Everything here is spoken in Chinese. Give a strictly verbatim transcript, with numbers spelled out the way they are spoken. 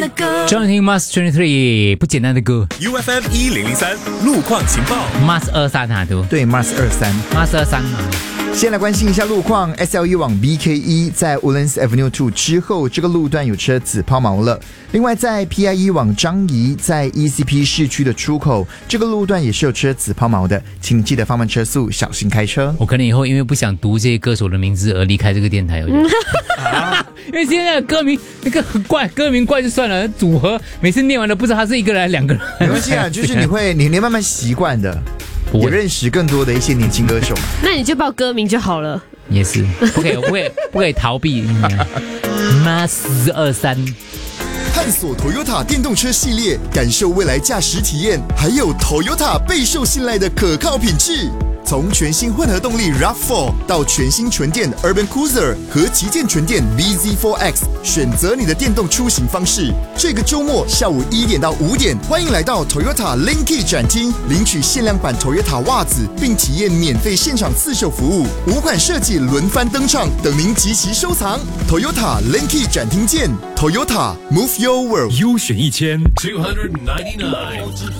的歌。 专听 Mars 二十三不简单的歌 U F M 一零零三路况情报。 ，Mars 二三哈都对 Mars 二三。 ，Mars 二三。 先来关心一下路况 ，S L E 往 B K 一 在 Woodlands Avenue 二之后，这个路段有车子抛锚了。另外，在 P I 一 往张仪，在 E C P 市区的出口，这个路段也是有车子抛锚的，请记得放慢车速，小心开车。 我可能以后因为不想读这些歌手的名字而离开这个电台，我觉得啊、因为现在的歌名那个很怪，歌名怪就算了，组合每次念完都不知道他是一个人还是两个人。 没关系啊，就是你会你你慢慢习惯的。也认识更多的一些年轻歌手， 那你就报歌名就好了。 也是，不可以，不可以，不可以逃避。Mars 二三， 探索 Toyota 电动车系列，感受未来驾驶体验，还有 Toyota 备受信赖的可靠品质。从全新混合动力 RAV 四 到全新纯电 Urban Cruiser 和旗舰纯电 B Z 四 X， 选择你的电动出行方式。这个周末下午一点到五点，欢迎来到 Toyota Linky 展厅，领取限量版 Toyota 袜子，并体验免费现场刺绣服务。五款设计轮番登场，等您集齐收藏。Toyota Linky 展厅见 ，Toyota Move Your World。 优选一千 ，two ninety nine。